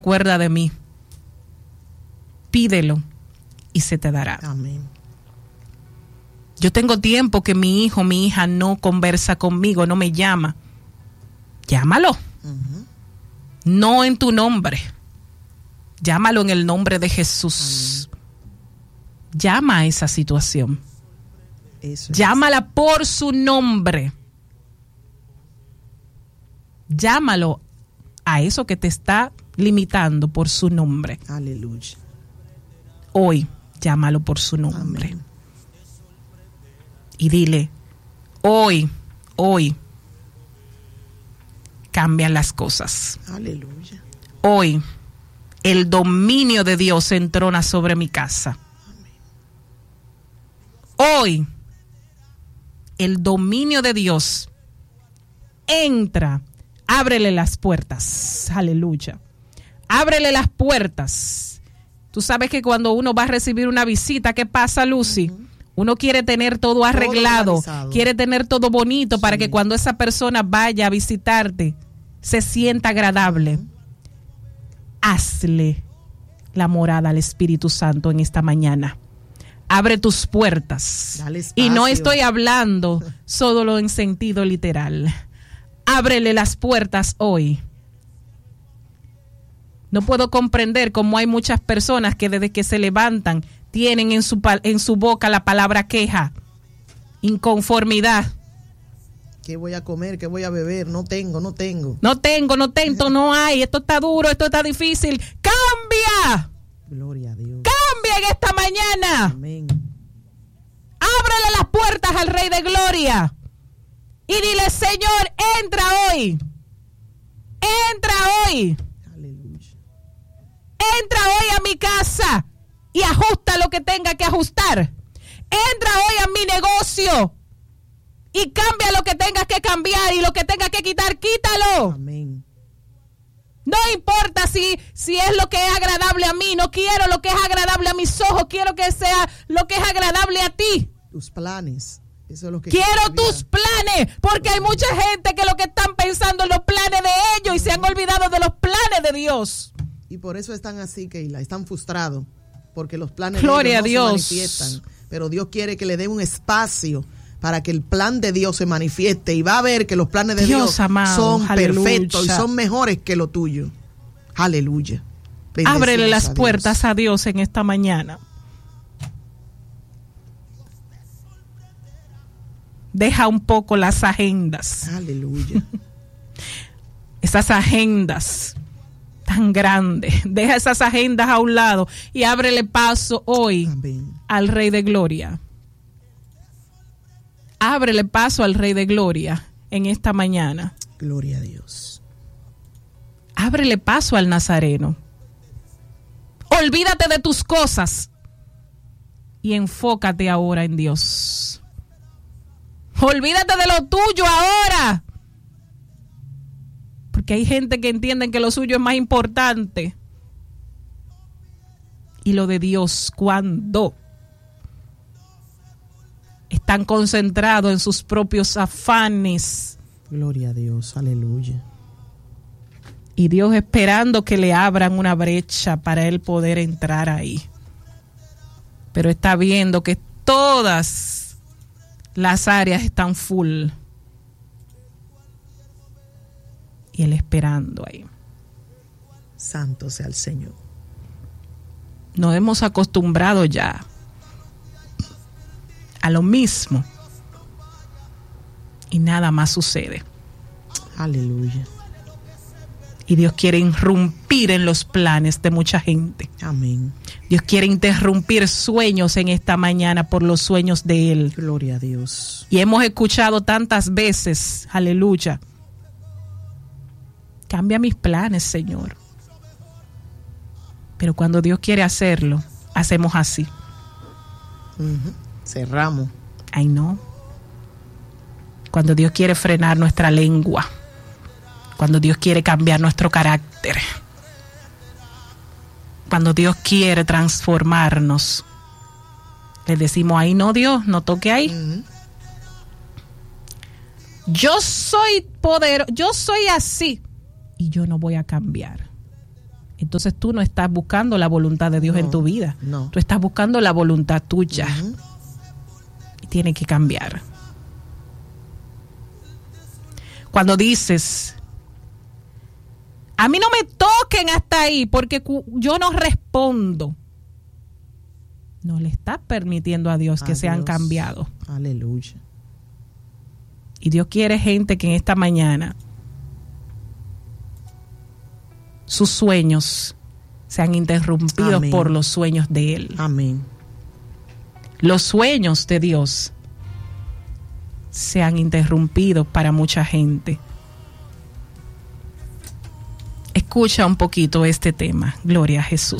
Recuerda de mí. Pídelo y se te dará. Amén. Yo tengo tiempo que mi hijo, mi hija no conversa conmigo, no me llama. Llámalo. No en tu nombre. Llámalo en el nombre de Jesús. Amén. Llama a esa situación. Eso Llámala por su nombre. Llámalo a eso que te está limitando por su nombre. Aleluya. Hoy, llámalo por su nombre. Amén. Y dile, hoy, cambian las cosas. Aleluya. Hoy, el dominio de Dios entrona sobre mi casa. Hoy, el dominio de Dios entra. Ábrele las puertas. Aleluya. Ábrele las puertas. Tú sabes que cuando uno va a recibir una visita, ¿qué pasa, Lucy? Uno quiere tener todo arreglado, quiere tener todo bonito para que cuando esa persona vaya a visitarte, se sienta agradable. Hazle la morada al Espíritu Santo en esta mañana. Abre tus puertas. Y no estoy hablando solo en sentido literal. Ábrele las puertas hoy. No puedo comprender cómo hay muchas personas que desde que se levantan tienen en su boca la palabra queja, inconformidad. ¿Qué voy a comer? ¿Qué voy a beber? No tengo. No hay. Esto está duro, esto está difícil. ¡Cambia! Gloria a Dios. ¡Cambia en esta mañana! Amén. Ábrele las puertas al Rey de Gloria. Y dile, Señor, entra hoy. Entra hoy. Aleluya. Entra hoy a mi casa y ajusta lo que tenga que ajustar. Entra hoy a mi negocio y cambia lo que tengas que cambiar y lo que tengas que quitar, quítalo. Amén. No importa si es lo que es agradable a mí, no quiero lo que es agradable a mis ojos, quiero que sea lo que es agradable a ti. Tus planes. Eso es lo que quiero tus planes, porque hay mucha gente que lo que están pensando en los planes de ellos y se han olvidado de los planes de Dios. Y por eso están así, Keila, están frustrados, porque los planes Gloria de Dios a no Dios. se manifiestan. Pero Dios quiere que le dé un espacio para que el plan de Dios se manifieste, y va a ver que los planes de Dios amado, son aleluya, perfectos y son mejores que lo tuyo. Aleluya. Ábrele las puertas a Dios en esta mañana. Deja un poco las agendas. Aleluya. Esas agendas tan grandes. Deja esas agendas a un lado y ábrele paso hoy. Amén. Al Rey de Gloria. Ábrele paso al Rey de Gloria en esta mañana. Gloria a Dios. Ábrele paso al Nazareno. Olvídate de tus cosas y enfócate ahora en Dios. Olvídate de lo tuyo ahora. Porque hay gente que entiende que lo suyo es más importante. Y lo de Dios, ¿cuándo? Están concentrados en sus propios afanes. Gloria a Dios, aleluya. Y Dios esperando que le abran una brecha para él poder entrar ahí. Pero está viendo que todas las áreas están full. Y él esperando ahí. Santo sea el Señor. Nos hemos acostumbrado ya a lo mismo. Y nada más sucede. Aleluya. Y Dios quiere irrumpir en los planes de mucha gente. Amén. Dios quiere interrumpir sueños en esta mañana por los sueños de Él. Gloria a Dios. Y hemos escuchado tantas veces, aleluya, cambia mis planes, Señor. Pero cuando Dios quiere hacerlo, hacemos así. Cerramos. Ay, no. Cuando Dios quiere frenar nuestra lengua, cuando Dios quiere cambiar nuestro carácter, cuando Dios quiere transformarnos, le decimos, ahí no, Dios, no toque ahí. Yo soy poderoso, yo soy así y yo no voy a cambiar. entonces tú no estás buscando la voluntad de Dios en tu vida. No. Tú estás buscando la voluntad tuya. Y tiene que cambiar. Cuando dices, a mí no me toquen hasta ahí porque yo no respondo, no le estás permitiendo a Dios que sean cambiados. Aleluya. Y Dios quiere gente que en esta mañana sus sueños sean interrumpidos Amén. por los sueños de Él. Amén. Los sueños de Dios sean interrumpidos para mucha gente. Escucha un poquito este tema. Gloria a Jesús.